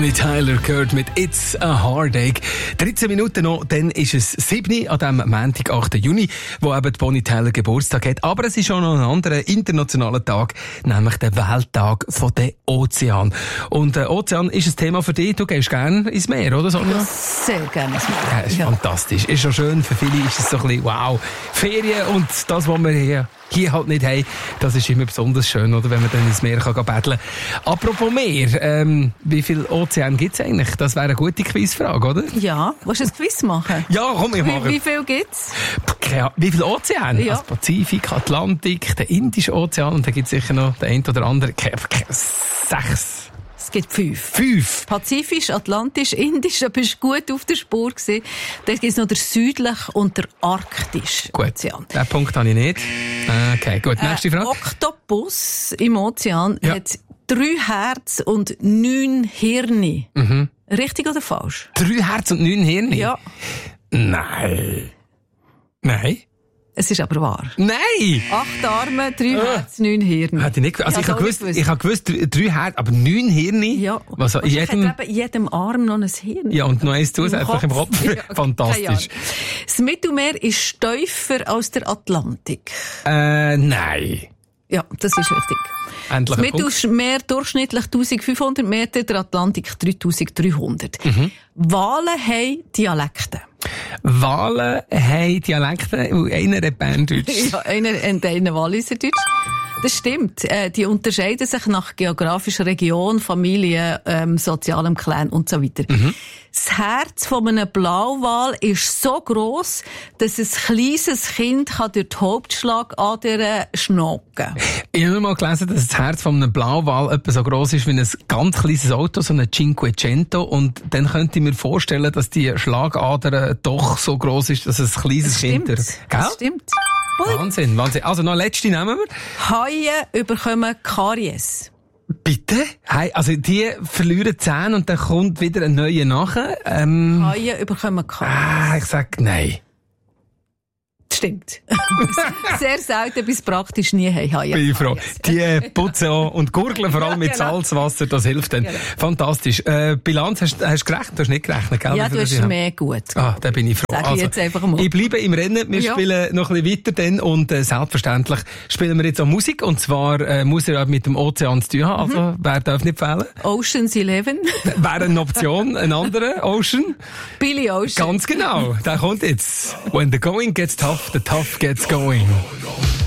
Bonnie Tyler gehört mit It's a Heartache. 13 Minuten noch, dann ist es 7 an diesem Montag, 8. Juni, wo eben die Bonnie Tyler Geburtstag hat. Aber es ist auch noch ein anderer internationaler Tag, nämlich der Welttag von den Ozean. Und der Ozean ist ein Thema für dich. Du gehst gerne ins Meer, oder Sonja? Ja, sehr gerne ins Meer. Ja, ist fantastisch. Ist schon schön. Für viele ist es so ein bisschen, wow, Ferien und das, was wir hier halt nicht haben, das ist immer besonders schön, oder, wenn man dann ins Meer kann paddeln kann. Apropos Meer, wie viel Ozean gibt es eigentlich? Das wäre eine gute Quizfrage, oder? Ja, willst du ein Quiz machen? Ja, komm, ich mache. Wie viel gibt's? Wie viel Ozean? Ja. Also Pazifik, Atlantik, der Indische Ozean und dann gibt es sicher noch den einen oder anderen. 6. Es gibt 5. 5. Pazifisch, Atlantisch, Indisch, da bist du gut auf der Spur gewesen. Dann gibt es noch der südliche und der arktische Ozean. Den Punkt habe ich nicht. Okay, gut. Nächste Frage. Oktopus im Ozean hat 3 Herzen und 9 Hirne. Mhm. Richtig oder falsch? 3 Herzen und 9 Hirne? Ja. Nein. Es ist aber wahr. Nein! 8 Arme, 3 Herzen, 9 Hirne. Hätte ich nicht gewusst. Also ich habe gewusst, 3 Herzen, aber 9 Hirne? Ja. Was, in jedem Arm noch ein Hirn. Ja, und noch eins zusätzlich im Kopf. Ja, fantastisch. Das Mittelmeer ist tiefer als der Atlantik. Nein. Ja, das ist richtig. Endlich das Mittelmeer durchschnittlich 1500 Meter, der Atlantik 3300. Wale haben Dialekte. Wale haben Dialekte, einer hat Berndeutsch. Ja, einer Walliserdeutsch. Das stimmt. Die unterscheiden sich nach geografischer Region, Familie, sozialem Clan und so weiter. Das Herz von einem Blauwal ist so gross, dass ein kleines Kind durch die Hauptschlagader schnacken. Ich habe mal gelesen, dass das Herz von einem Blauwal etwa so gross ist wie ein ganz kleines Auto, so ein Cinquecento. Und dann könnte ich mir vorstellen, dass die Schlagader doch so gross ist, dass ein kleines Kind... Das stimmt. Wahnsinn. Also noch letzte nehmen wir. Haie bekommen Karies. Bitte? Also die verlieren Zähne und dann kommt wieder ein neuer nachher. Haie bekommen Karies. Ich sag nein. Stimmt. Sehr selten bis praktisch nie haben Haie. Bin ich froh. Die putzen auch und gurgeln vor allem mit Salzwasser, das hilft dann. Genau. Fantastisch. Bilanz, hast du gerechnet? Du hast nicht gerechnet, gell? Ja, du hast mehr gut. Da bin ich froh. Sag ich jetzt einfach mal. Ich bleibe im Rennen. Wir spielen noch ein bisschen weiter dann und selbstverständlich spielen wir jetzt auch Musik und zwar muss er mit dem Ozean zu tun haben. Also, wer darf nicht fehlen? Ocean's 11. Wäre eine Option, ein anderer Ocean? Billy Ocean. Ganz genau. Der kommt jetzt. When the going gets tough, the tough gets going.